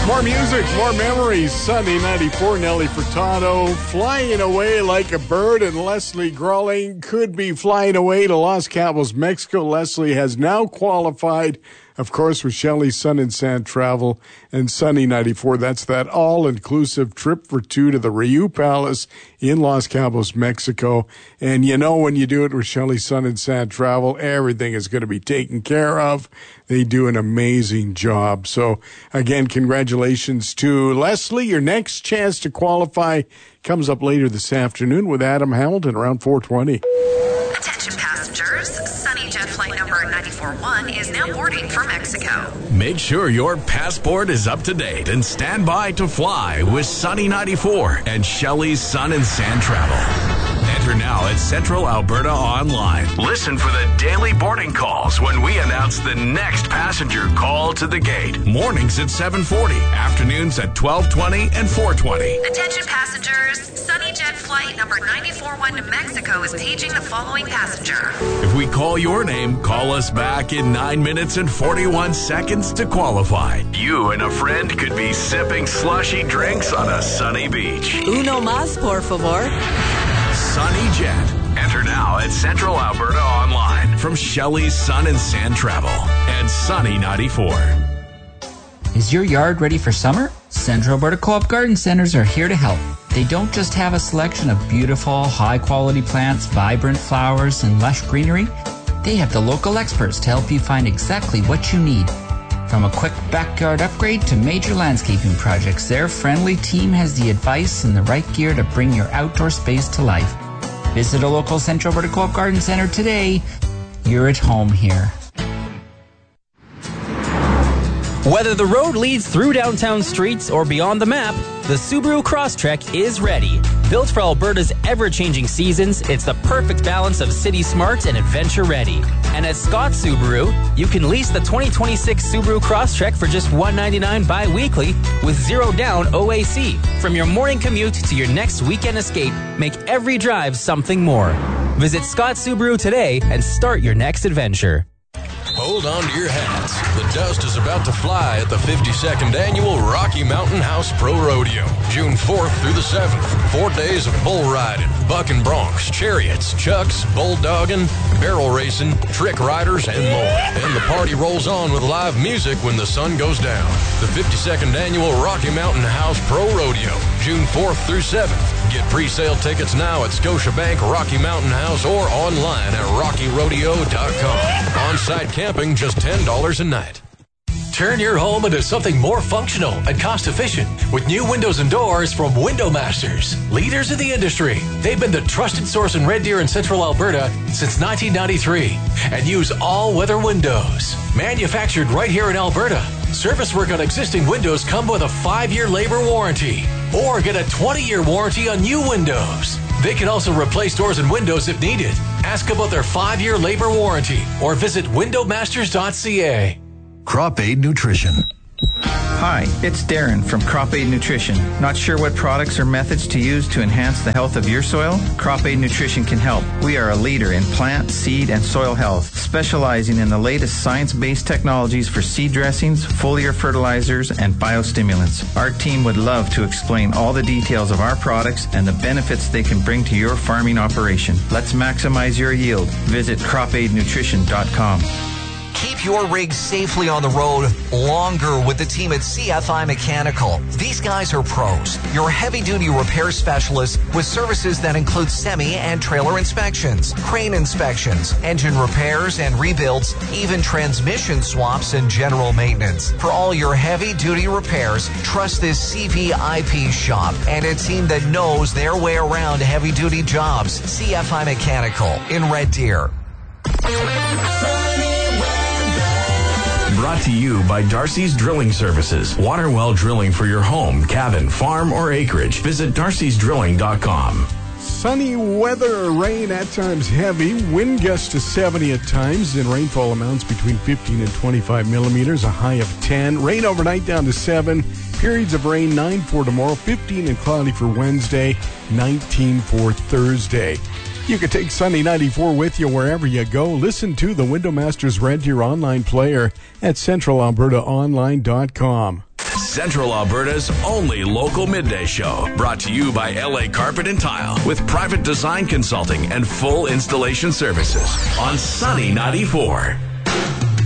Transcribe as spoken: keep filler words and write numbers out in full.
More music, more memories. Sunday ninety-four, Nelly Furtado, Flying Away Like a Bird, and Leslie Grolling could be flying away to Los Cabos, Mexico. Leslie has now qualified, of course, with Shelley's Sun and Sand Travel and Sunny ninety-four. That's that all-inclusive trip for two to the Riu Palace in Los Cabos, Mexico. And you know, when you do it with Shelley's Sun and Sand Travel, everything is going to be taken care of. They do an amazing job. So, again, congratulations to Leslie. Your next chance to qualify comes up later this afternoon with Adam Hamilton around four twenty. Attention passengers, Sunny Jet flight number nine four one is now boarding for Mexico. Make sure your passport is up to date and stand by to fly with Sunny ninety-four and Shelley's Sun and Sand Travel. Enter now at Central Alberta Online. Listen for the daily boarding calls when we announce the next passenger call to the gate. Mornings at seven forty, afternoons at twelve twenty and four twenty. Attention passengers, Sunny Jet flight number nine four one to Mexico is paging the following passenger. If we call your name, call us back in nine minutes and forty-one seconds to qualify. You and a friend could be sipping slushy drinks on a sunny beach. Uno más, por favor. Sunny Jet. Enter now at Central Alberta Online from Shelley's Sun and Sand Travel and Sunny ninety-four. Is your yard ready for summer? Central Alberta Co-op Garden Centers are here to help. They don't just have a selection of beautiful, high-quality plants, vibrant flowers, and lush greenery. They have the local experts to help you find exactly what you need. From a quick backyard upgrade to major landscaping projects, their friendly team has the advice and the right gear to bring your outdoor space to life. Visit a local Central Alberta Co-op Garden Center today. You're at home here. Whether the road leads through downtown streets or beyond the map, the Subaru Crosstrek is ready. Built for Alberta's ever-changing seasons, it's the perfect balance of city smart and adventure ready. And at Scott Subaru, you can lease the twenty twenty-six Subaru Crosstrek for just one hundred ninety-nine dollars bi-weekly with zero down O A C. From your morning commute to your next weekend escape, make every drive something more. Visit Scott Subaru today and start your next adventure. Hold on to your hats. The dust is about to fly at the fifty-second Annual Rocky Mountain House Pro Rodeo. June fourth through the seventh. Four days of bull riding, bucking broncs, chariots, chucks, bulldogging, barrel racing, trick riders, and more. Then the party rolls on with live music when the sun goes down. The fifty-second Annual Rocky Mountain House Pro Rodeo. June fourth through seventh. Get pre-sale tickets now at Scotiabank Rocky Mountain House or online at rocky rodeo dot com. On-site camping, just ten dollars a night. Turn your home into something more functional and cost-efficient with new windows and doors from Window Masters. Leaders in the industry, they've been the trusted source in Red Deer and Central Alberta since nineteen ninety-three and use all-weather windows. Manufactured right here in Alberta, service work on existing windows come with a five-year labor warranty or get a twenty-year warranty on new windows. They can also replace doors and windows if needed. Ask about their five-year labor warranty or visit window masters dot c a. Crop Aid Nutrition. Hi, it's Darren from Crop Aid Nutrition. Not sure what products or methods to use to enhance the health of your soil? Crop Aid Nutrition can help. We are a leader in plant, seed, and soil health, specializing in the latest science-based technologies for seed dressings, foliar fertilizers, and biostimulants. Our team would love to explain all the details of our products and the benefits they can bring to your farming operation. Let's maximize your yield. Visit crop aid nutrition dot com. Keep your rig safely on the road longer with the team at C F I Mechanical. These guys are pros, your heavy-duty repair specialists with services that include semi and trailer inspections, crane inspections, engine repairs and rebuilds, even transmission swaps and general maintenance. For all your heavy-duty repairs, trust this C V I P shop and a team that knows their way around heavy-duty jobs. C F I Mechanical in Red Deer. Brought to you by Darcy's Drilling Services. Water well drilling for your home, cabin, farm, or acreage. Visit darcys drilling dot com. Sunny weather, rain at times heavy, wind gusts to seventy at times, and rainfall amounts between fifteen and twenty-five millimeters, a high of ten. Rain overnight down to seven. Periods of rain, nine for tomorrow, fifteen and cloudy for Wednesday, nineteen for Thursday. You can take Sunny ninety-four with you wherever you go. Listen to the Window Masters Red Deer online player at central alberta online dot com. Central Alberta's only local midday show. Brought to you by L A Carpet and Tile with private design consulting and full installation services on Sunny ninety-four.